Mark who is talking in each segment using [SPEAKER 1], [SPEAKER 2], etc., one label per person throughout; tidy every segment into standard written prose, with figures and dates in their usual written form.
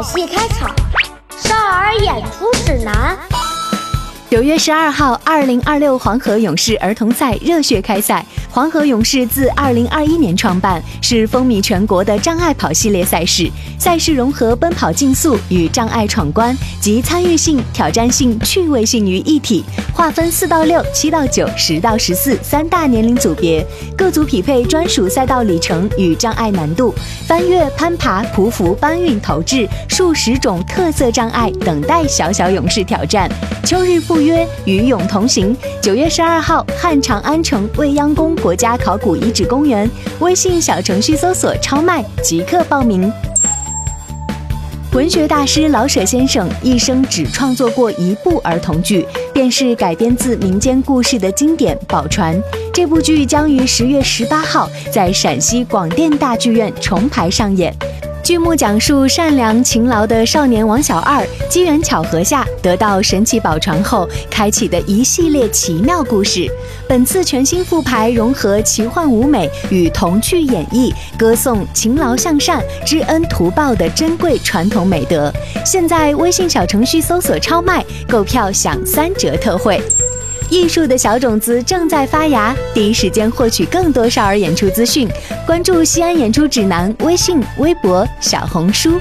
[SPEAKER 1] 戏开场，少儿演出指南。
[SPEAKER 2] 9月12号，2026黄河勇士儿童赛热血开赛。黄河勇士自2021年创办，是风靡全国的障碍跑系列赛事。赛事融合奔跑竞速与障碍闯关及参与性、挑战性、趣味性于一体，划分4到6、7到9、10到143大年龄组别，各组匹配专属赛道里程与障碍难度，翻越、攀爬、匍匐、搬运、投掷数十种特色障碍等待小小勇士挑战。秋日赴约，与勇同行。9月12号，汉长安城未央宫国家考古遗址公园，微信小程序搜索超麦即刻报名。文学大师老舍先生一生只创作过1部儿童剧，便是改编自民间故事的经典《宝船》。这部剧将于10月18号在陕西广电大剧院重排上演。剧目讲述善良勤劳的少年王小二机缘巧合下得到神奇宝船后开启的一系列奇妙故事。本次全新复排融合奇幻舞美与童趣演绎，歌颂勤劳向善、知恩图报的珍贵传统美德。现在微信小程序搜索超卖，购票享3折特惠。艺术的小种子正在发芽，第一时间获取更多少儿演出资讯，关注西安演出指南微信、微博、小红书。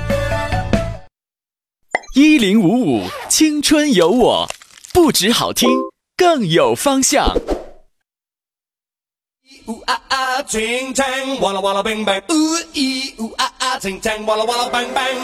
[SPEAKER 3] 1055青春有我，不止好听，更有方向。
[SPEAKER 4] ting tang walla walla bang bang ting tang walla walla bang bang。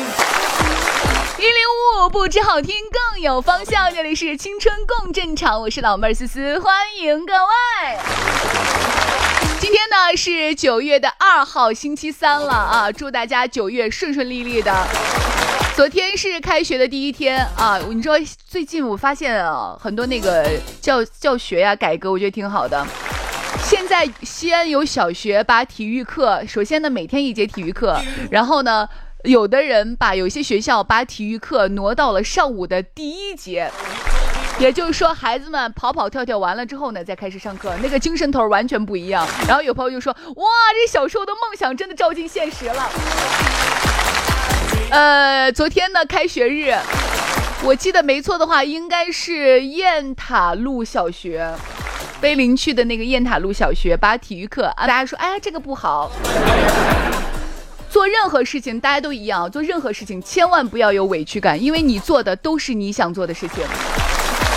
[SPEAKER 5] 1055不止好听更有方向，这里是青春共振场，我是老妹儿思思，欢迎各位。今天呢是9月2号星期3了啊，祝大家9月顺顺利利的。昨天是开学的第一天啊，你知道最近我发现啊，很多那个教学呀改革，我觉得挺好的。现在西安有小学把体育课，首先呢每天1节体育课，然后呢有些学校把体育课挪到了上午的第1节，也就是说孩子们跑跑跳跳完了之后呢再开始上课，那个精神头完全不一样。然后有朋友就说，哇，这小时候的梦想真的照进现实了。昨天呢开学日，我记得没错的话应该是雁塔路小学，碑林区的那个雁塔路小学把体育课大家说，哎呀这个不好。做任何事情大家都一样，做任何事情千万不要有委屈感，因为你做的都是你想做的事情。